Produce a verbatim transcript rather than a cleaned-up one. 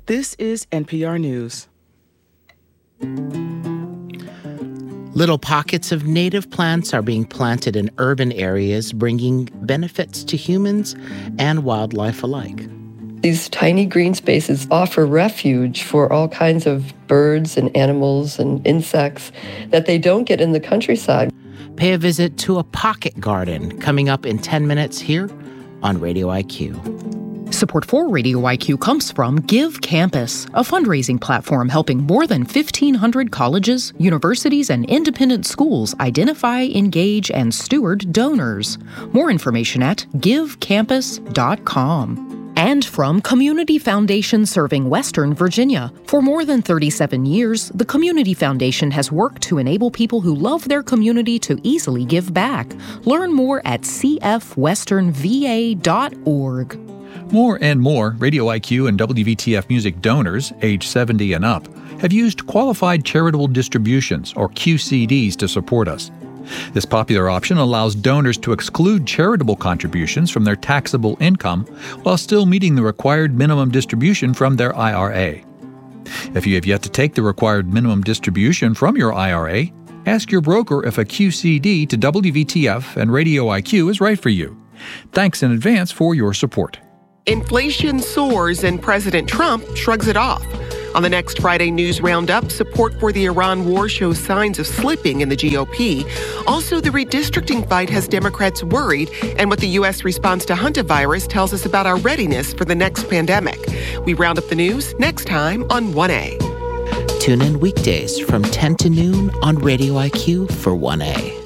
This is N P R News. Little pockets of native plants are being planted in urban areas, bringing benefits to humans and wildlife alike. These tiny green spaces offer refuge for all kinds of birds and animals and insects that they don't get in the countryside. Pay a visit to a pocket garden coming up in ten minutes here on Radio I Q. Support for Radio I Q comes from Give Campus, a fundraising platform helping more than fifteen hundred colleges, universities, and independent schools identify, engage, and steward donors. More information at give campus dot com. And from Community Foundation serving Western Virginia. For more than thirty-seven years, the Community Foundation has worked to enable people who love their community to easily give back. Learn more at c f western v a dot org. More and more Radio I Q and W V T F Music donors, age seventy and up, have used Qualified Charitable Distributions, or Q C Ds, to support us. This popular option allows donors to exclude charitable contributions from their taxable income while still meeting the required minimum distribution from their I R A. If you have yet to take the required minimum distribution from your I R A, ask your broker if a Q C D to W V T F and Radio I Q is right for you. Thanks in advance for your support. Inflation soars and President Trump shrugs it off. On the next Friday News Roundup, support for the Iran war shows signs of slipping in the G O P. Also, the redistricting fight has Democrats worried, and what the U S response to hantavirus tells us about our readiness for the next pandemic. We round up the news next time on one A. Tune in weekdays from ten to noon on Radio I Q for one A.